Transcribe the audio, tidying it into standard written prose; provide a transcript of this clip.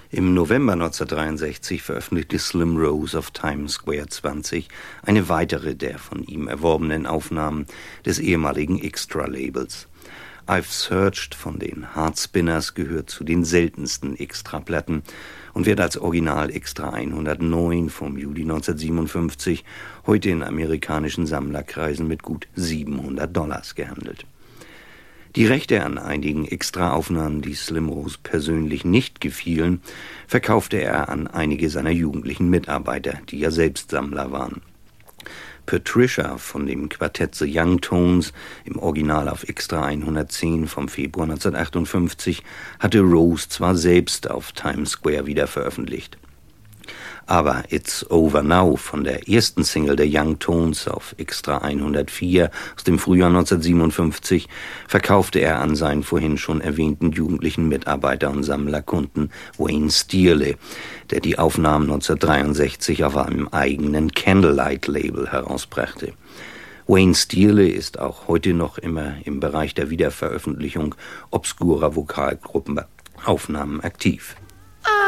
Im November 1963 veröffentlichte Slim Rose auf Times Square 20 eine weitere der von ihm erworbenen Aufnahmen des ehemaligen Extra-Labels. I've Searched von den Heartspinners gehört zu den seltensten Extraplatten und wird als Original Extra 109 vom Juli 1957 heute in amerikanischen Sammlerkreisen mit gut $700 gehandelt. Die Rechte an einigen Extraaufnahmen, die Slim Rose persönlich nicht gefielen, verkaufte er an einige seiner jugendlichen Mitarbeiter, die ja selbst Sammler waren. Patricia von dem Quartett The Young Tones, im Original auf Extra 110 vom Februar 1958, hatte Rose zwar selbst auf Times Square wieder veröffentlicht. Aber It's Over Now von der ersten Single der Young Tones auf Extra 104 aus dem Frühjahr 1957 verkaufte er an seinen vorhin schon erwähnten jugendlichen Mitarbeiter und Sammlerkunden Wayne Steerle, der die Aufnahmen 1963 auf einem eigenen Candlelight-Label herausbrachte. Wayne Steerle ist auch heute noch immer im Bereich der Wiederveröffentlichung obskurer Vokalgruppenaufnahmen aktiv.